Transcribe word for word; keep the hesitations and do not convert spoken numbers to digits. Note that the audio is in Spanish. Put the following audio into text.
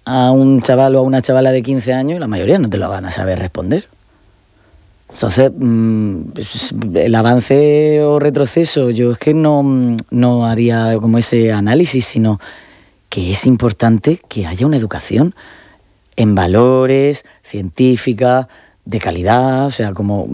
a un chaval o a una chavala de quince años y la mayoría no te lo van a saber responder. Entonces, el avance o retroceso, yo es que no, no haría como ese análisis, sino que es importante que haya una educación en valores, científica, de calidad, o sea, como